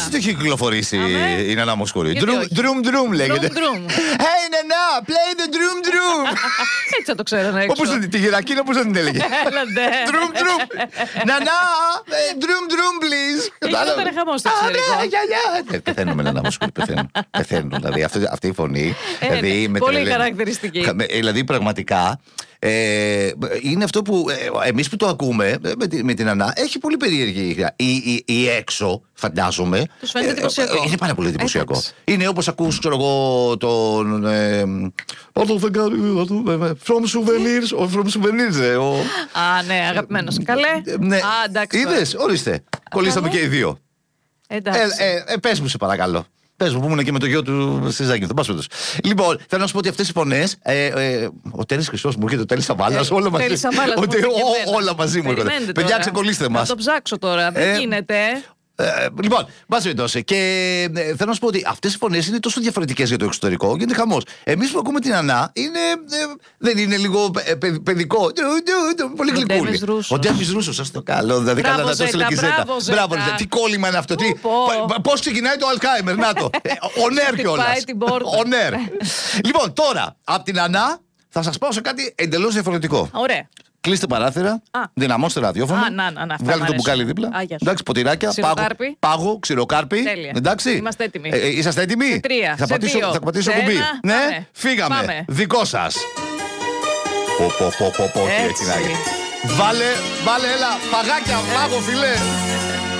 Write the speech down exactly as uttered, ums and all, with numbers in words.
Ξέρεις ότι έχει κυκλοφορήσει η Νανά Μοσκουρή. Drum Drum λέγεται. Hey Νανά, play the drum drum. Έτσι θα το ξέρανε έξω. Όπως τη Γερακίνα, πώς θα την έλεγε. Drum drum. Νανά, drum drum please. Ήταν χαμός το εξωτερικό. Πεθαίνουμε Νανά Μοσκουρή, πεθαίνουν. Δηλαδή αυτή η φωνή. Πολύ χαρακτηριστική. Δηλαδή πραγματικά. Ε, είναι αυτό που ε, εμείς που το ακούμε με, τη, με την Νανά έχει πολύ περίεργη η, η, η έξω φαντάζομαι τους φαίνεται εντυπωσιακό. ε, είναι πάρα πολύ εντυπωσιακό. Είναι όπως ακούς ξέρω εγώ τον ε, From Souvenirs ο From Souvenirs ο... Α ναι αγαπημένος. Καλέ. Ναι. Α, εντάξει, είδες ορίστε κολλήσαμε και οι δύο. Εντάξει. ε, ε, ε, πες μου σε παρακαλώ. Πες μου που ήμουν και με το γιο του στη Ζάκη. Λοιπόν, θέλω να σου πω ότι αυτές οι φωνές. Ε, ε, ο Τέλης Χριστός μου έρχεται, ο Τέλης Σαββάλλας, όλα μαζί. Τέλης Σαββάλλας, όλα μαζί μου έρχονται. Παιδιά, ξεκολλήστε μας. Θα το ψάξω τώρα. Δεν Ε, γίνεται. Ε, λοιπόν, μπας περιπτώσει. Και ε, θέλω να σου πω ότι αυτές οι φωνές είναι τόσο διαφορετικές για το εξωτερικό. Γίνεται χαμός. Εμείς που ακούμε την Νανά είναι, ε, δεν είναι λίγο ε, παιδ, παιδικό. Πολύ γλυκούλη. Ο Ντέμις Ρούσος, σας το καλό. Δηλαδή, καλά να το έλεγε Ζέτα. Μπράβο, Ζέτα. Τι κόλλημα είναι αυτό. Τι, πώς ξεκινάει το Αλκάιμερ, να το. Ο Νέρ κιόλας. Ο Νέρ. Λοιπόν, τώρα από την Νανά θα σας πάω σε κάτι εντελώς διαφορετικό. Ωραία. Κλείστε παράθυρα, δυναμώστε ραδιόφωνο. Α, να, να, να, βγάλετε το μπουκάλι δίπλα. Α, εντάξει, ποτηράκια, πάγο, πάγο, ξηροκάρπι. Τέλεια. Εντάξει. Είμαστε έτοιμοι. Ε, ε, είσαστε έτοιμοι. Σε τρία, θα σε πατήσω, δύο, θα πατήσω σε κουμπί. ένα, Ναι, πάμε. φύγαμε. Πάμε. Δικό σας. Πω, πω, πω, πω, πω, τι έτσι να γίνει. Βάλε, βάλε, έλα, πάγο, φιλέ.